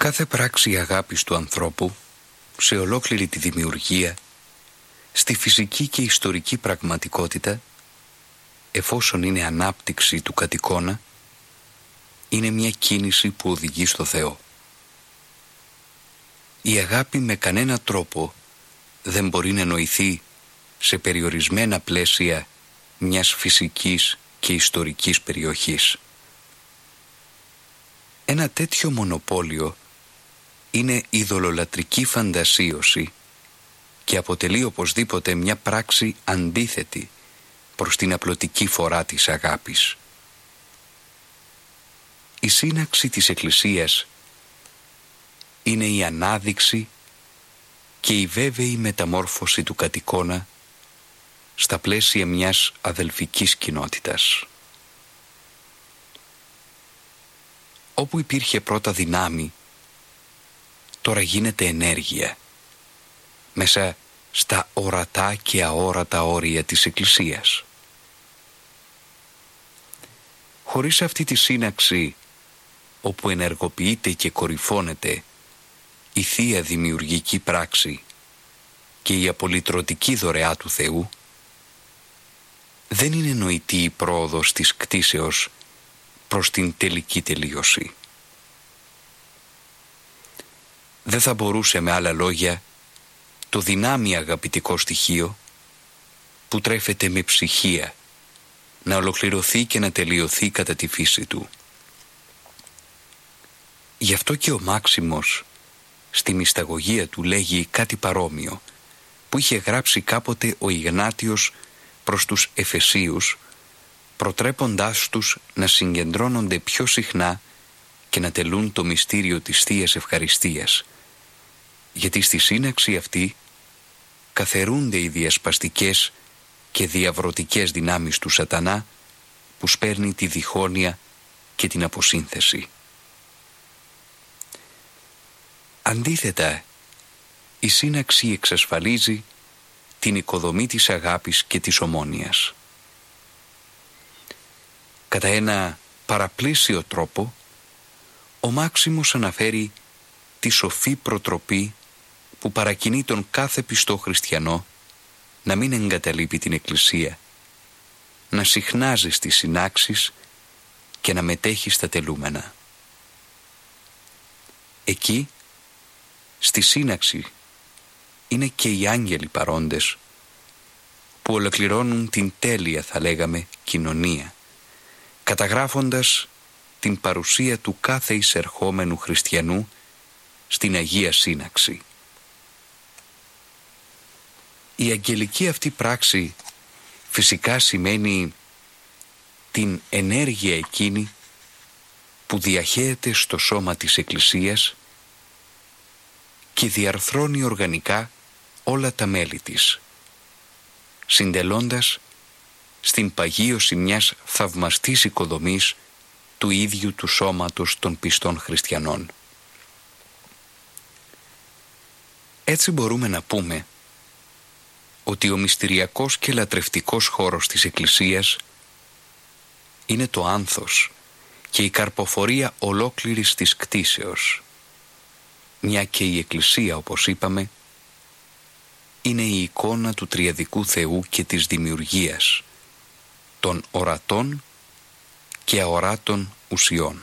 Κάθε πράξη αγάπης του ανθρώπου σε ολόκληρη τη δημιουργία, στη φυσική και ιστορική πραγματικότητα, εφόσον είναι ανάπτυξη του κατ' είναι μια κίνηση που οδηγεί στο Θεό. Η αγάπη με κανένα τρόπο δεν μπορεί να νοηθεί σε περιορισμένα πλαίσια μιας φυσικής και ιστορικής περιοχής. Ένα τέτοιο μονοπόλιο είναι ειδωλολατρική φαντασίωση και αποτελεί οπωσδήποτε μια πράξη αντίθετη προς την απλωτική φορά της αγάπης. Η σύναξη της Εκκλησίας είναι η ανάδειξη και η βέβαιη μεταμόρφωση του κατ' στα πλαίσια μιας αδελφικής κοινότητας. Όπου υπήρχε πρώτα δυνάμει, τώρα γίνεται ενέργεια, μέσα στα ορατά και αόρατα όρια της Εκκλησίας. Χωρίς αυτή τη σύναξη, όπου ενεργοποιείται και κορυφώνεται η Θεία Δημιουργική πράξη και η απολυτρωτική δωρεά του Θεού, δεν είναι νοητή η πρόοδος της κτήσεως προς την τελική τελείωση. Δεν θα μπορούσε, με άλλα λόγια, το δυνάμει αγαπητικό στοιχείο που τρέφεται με ψυχία να ολοκληρωθεί και να τελειωθεί κατά τη φύση του. Γι' αυτό και ο Μάξιμος στη μυσταγωγία του λέγει κάτι παρόμοιο που είχε γράψει κάποτε ο Ιγνάτιος προς τους Εφεσίους, προτρέποντάς τους να συγκεντρώνονται πιο συχνά και να τελούν το μυστήριο της Θείας Ευχαριστίας, γιατί στη σύναξη αυτή καθερούνται οι διασπαστικές και διαβρωτικές δυνάμεις του σατανά που σπέρνει τη διχόνοια και την αποσύνθεση. Αντίθετα, η σύναξη εξασφαλίζει την οικοδομή της αγάπης και της ομόνοιας. Κατά ένα παραπλήσιο τρόπο, ο Μάξιμος αναφέρει τη σοφή προτροπή που παρακινεί τον κάθε πιστό χριστιανό να μην εγκαταλείπει την Εκκλησία, να συχνάζει στις συνάξεις και να μετέχει στα τελούμενα. Εκεί, στη σύναξη, είναι και οι άγγελοι παρόντες που ολοκληρώνουν την τέλεια, θα λέγαμε, κοινωνία, καταγράφοντας την παρουσία του κάθε εισερχόμενου χριστιανού στην Αγία Σύναξη. Η αγγελική αυτή πράξη φυσικά σημαίνει την ενέργεια εκείνη που διαχέεται στο σώμα της Εκκλησίας και διαρθρώνει οργανικά όλα τα μέλη της, συντελώντας στην παγίωση μιας θαυμαστής οικοδομής του ίδιου του σώματος των πιστών χριστιανών. Έτσι μπορούμε να πούμε ότι ο μυστηριακός και λατρευτικός χώρος της Εκκλησίας είναι το άνθος και η καρποφορία ολόκληρης της κτήσεως, μια και η Εκκλησία, όπως είπαμε, είναι η εικόνα του τριαδικού Θεού και της δημιουργίας, των ορατών και αοράτων ουσιών.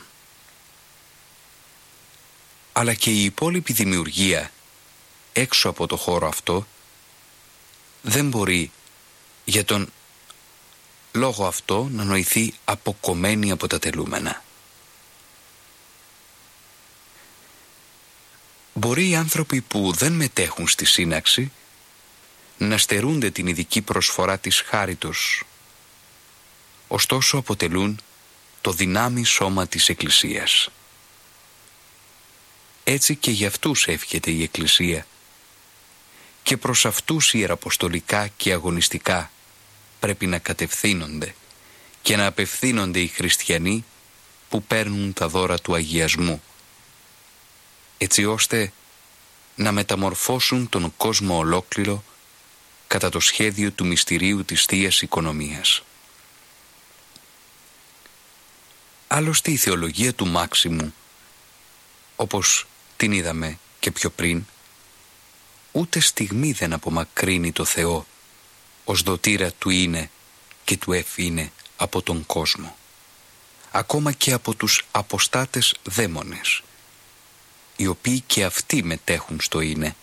Αλλά και η υπόλοιπη δημιουργία έξω από το χώρο αυτό δεν μπορεί για τον λόγο αυτό να νοηθεί αποκομμένη από τα τελούμενα. Μπορεί οι άνθρωποι που δεν μετέχουν στη σύναξη να στερούνται την ειδική προσφορά της χάριτος, ωστόσο αποτελούν το δυνάμει σώμα της Εκκλησίας. Έτσι και για αυτούς εύχεται η Εκκλησία και προς αυτούς ιεραποστολικά και αγωνιστικά πρέπει να κατευθύνονται και να απευθύνονται οι χριστιανοί που παίρνουν τα δώρα του αγιασμού, έτσι ώστε να μεταμορφώσουν τον κόσμο ολόκληρο κατά το σχέδιο του μυστηρίου της Θείας Οικονομίας. Άλλωστε η θεολογία του Μάξιμου, όπως την είδαμε και πιο πριν, ούτε στιγμή δεν απομακρύνει το Θεό ως δοτήρα του είναι και του εφ είναι από τον κόσμο, ακόμα και από τους αποστάτες δαίμονες, οι οποίοι και αυτοί μετέχουν στο είναι.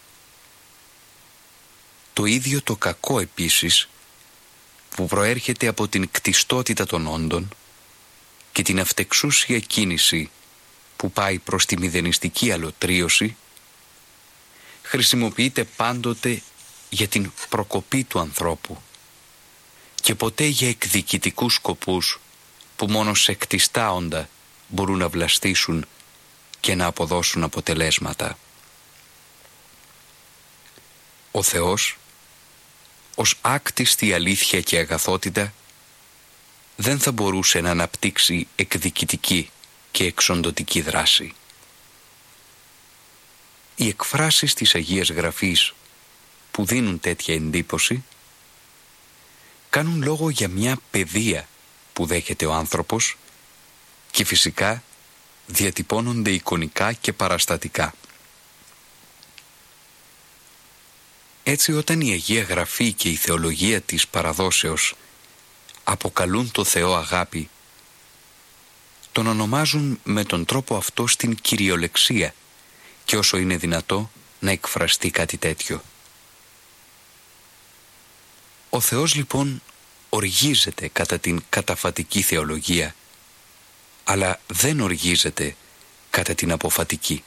Το ίδιο το κακό επίσης, που προέρχεται από την κτιστότητα των όντων και την αυτεξούσια κίνηση που πάει προς τη μηδενιστική αλωτρίωση, χρησιμοποιείται πάντοτε για την προκοπή του ανθρώπου και ποτέ για εκδικητικούς σκοπούς που μόνο σε κτιστά όντα μπορούν να βλαστήσουν και να αποδώσουν αποτελέσματα. Ο Θεός, ως άκτιστη αλήθεια και αγαθότητα, δεν θα μπορούσε να αναπτύξει εκδικητική και εξοντωτική δράση. Οι εκφράσεις της Αγίας Γραφής που δίνουν τέτοια εντύπωση κάνουν λόγο για μια παιδεία που δέχεται ο άνθρωπος και φυσικά διατυπώνονται εικονικά και παραστατικά. Έτσι, όταν η Αγία Γραφή και η θεολογία της παραδόσεως αποκαλούν το Θεό αγάπη, τον ονομάζουν με τον τρόπο αυτό στην κυριολεξία και όσο είναι δυνατό να εκφραστεί κάτι τέτοιο. Ο Θεός λοιπόν οργίζεται κατά την καταφατική θεολογία, αλλά δεν οργίζεται κατά την αποφατική.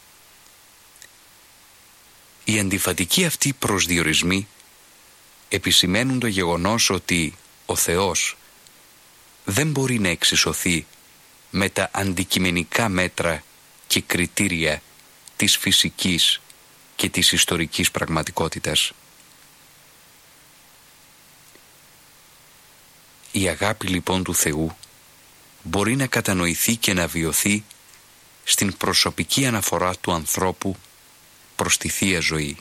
Οι αντιφατικοί αυτοί προσδιορισμοί επισημαίνουν το γεγονός ότι ο Θεός δεν μπορεί να εξισωθεί με τα αντικειμενικά μέτρα και κριτήρια της φυσικής και της ιστορικής πραγματικότητας. Η αγάπη λοιπόν του Θεού μπορεί να κατανοηθεί και να βιωθεί στην προσωπική αναφορά του ανθρώπου προς τη Θεία Ζωή.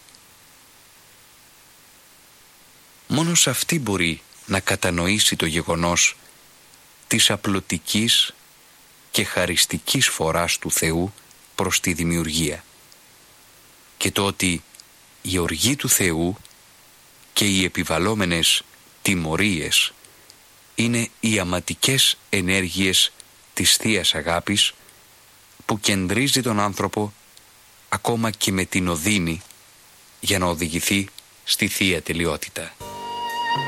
Μόνος αυτή μπορεί να κατανοήσει το γεγονός της απλωτικής και χαριστικής φοράς του Θεού προς τη δημιουργία και το ότι η οργή του Θεού και οι επιβαλόμενες τιμωρίες είναι οι αματικές ενέργειες της Θείας Αγάπης που κεντρίζει τον άνθρωπο ακόμα και με την οδύνη για να οδηγηθεί στη Θεία Τελειότητα.